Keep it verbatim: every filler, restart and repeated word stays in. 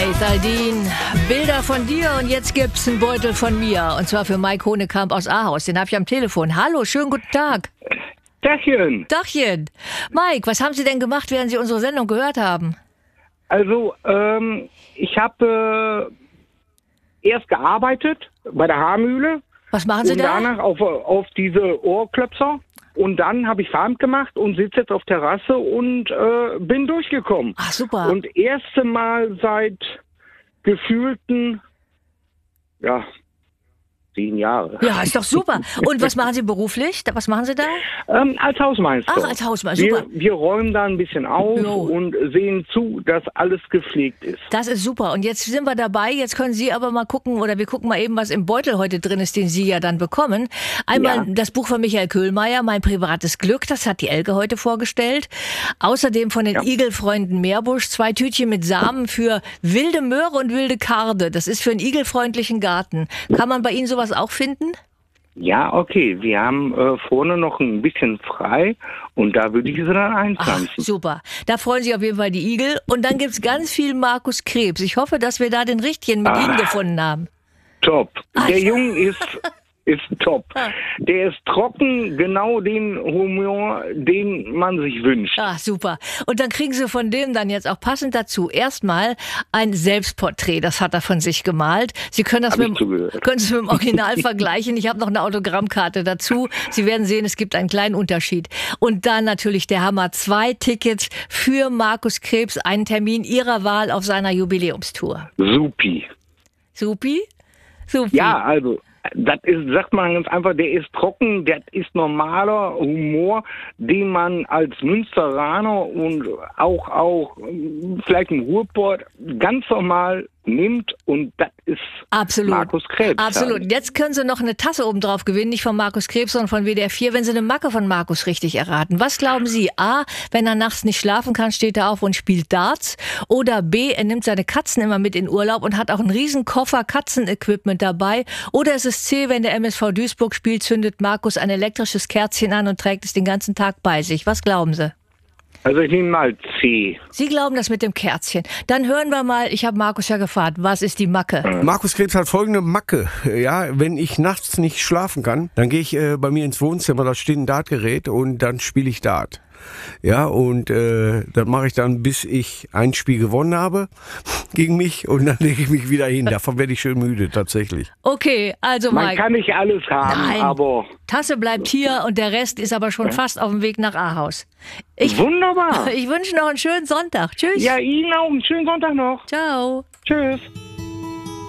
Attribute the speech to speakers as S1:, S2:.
S1: Faith Aldin, Bilder von dir und jetzt gibt's einen Beutel von mir. Und zwar für Mike Honekamp aus Ahaus. Den habe ich am Telefon. Hallo, schönen guten Tag.
S2: Dachchen.
S1: Dachchen. Mike, was haben Sie denn gemacht, während Sie unsere Sendung gehört haben?
S2: Also, ähm, ich habe äh, erst gearbeitet bei der Haarmühle.
S1: Was machen Sie
S2: und
S1: da?
S2: Und danach auf, auf diese Ohrklöpser. Und dann habe ich Feierabend gemacht und sitze jetzt auf Terrasse und äh, bin durchgekommen.
S1: Ach, super.
S2: Und erste Mal seit gefühlten, ja, zehn Jahre.
S1: Ja, ist doch super. Und was machen Sie beruflich? Was machen Sie da?
S2: Ähm, als Hausmeister.
S1: Ach, als Hausmeister, super.
S2: Wir, wir räumen da ein bisschen auf
S1: Jo.
S2: und sehen zu, dass alles gepflegt ist.
S1: Das ist super. Und jetzt sind wir dabei. Jetzt können Sie aber mal gucken, oder wir gucken mal eben, was im Beutel heute drin ist, den Sie ja dann bekommen. Einmal
S2: Ja.
S1: das Buch von Michael Köhlmeier, Mein privates Glück. Das hat die Elke heute vorgestellt. Außerdem von den
S2: Ja.
S1: Igelfreunden Meerbusch zwei Tütchen mit Samen für wilde Möhre und wilde Karde. Das ist für einen igelfreundlichen Garten. Kann man bei Ihnen sowas auch finden?
S2: Ja, okay. Wir haben äh, vorne noch ein bisschen frei und da würde ich sie dann
S1: Ach,
S2: einpflanzen.
S1: super. Da freuen sich auf jeden Fall die Igel. Und dann gibt's ganz viel Markus Krebs. Ich hoffe, dass wir da den richtigen mit
S2: Ah.
S1: Ihnen gefunden haben.
S2: Top.
S1: Ah,
S2: Der
S1: ja.
S2: Junge ist, ist top. Der ist trocken, genau den Humor, den man sich wünscht.
S1: Ah, super. Und dann kriegen Sie von dem dann jetzt auch passend dazu erstmal ein Selbstporträt. Das hat er von sich gemalt. Sie können das
S2: Hab
S1: mit,
S2: ich zugehört.
S1: können es mit dem Original vergleichen. Ich habe noch eine Autogrammkarte dazu. Sie werden sehen, es gibt einen kleinen Unterschied. Und dann natürlich der Hammer. Zwei Tickets für Markus Krebs, einen Termin Ihrer Wahl auf seiner Jubiläumstour.
S2: Supi.
S1: Supi? Supi.
S2: Ja, also, das ist, sagt man ganz einfach, der ist trocken, das ist normaler Humor, den man als Münsteraner und auch, auch ähm, vielleicht im Ruhrport ganz normal nimmt und das ist
S1: Absolut.
S2: Markus Krebs.
S1: Absolut.
S2: Halt.
S1: Jetzt können Sie noch eine Tasse oben drauf gewinnen, nicht von Markus Krebs, sondern von W D R vier, wenn Sie eine Macke von Markus richtig erraten. Was glauben Sie? A, wenn er nachts nicht schlafen kann, steht er auf und spielt Darts. Oder B, er nimmt seine Katzen immer mit in Urlaub und hat auch einen riesen Koffer Katzenequipment dabei. Oder ist es C, wenn der M S V Duisburg spielt, zündet Markus ein elektrisches Kerzchen an und trägt es den ganzen Tag bei sich. Was glauben Sie?
S2: Also ich nehme mal C.
S1: Sie glauben das mit dem Kerzchen. Dann hören wir mal, ich habe Markus ja gefragt, was ist die Macke?
S3: Markus Krebs hat folgende Macke. Ja, wenn ich nachts nicht schlafen kann, dann gehe ich äh, bei mir ins Wohnzimmer, da steht ein Dartgerät und dann spiele ich Dart. Ja, und äh, das mache ich dann, bis ich ein Spiel gewonnen habe gegen mich und dann lege ich mich wieder hin. Davon werde ich schön müde, tatsächlich.
S1: Okay, also
S2: Man
S1: Mike.
S2: kann nicht alles haben,
S1: Nein.
S2: aber
S1: Tasse bleibt hier und der Rest ist aber schon fast auf dem Weg nach Ahaus. Ich,
S2: wunderbar.
S1: ich wünsche noch einen schönen Sonntag. Tschüss.
S2: Ja, Ihnen auch einen schönen Sonntag noch.
S1: Ciao.
S2: Tschüss.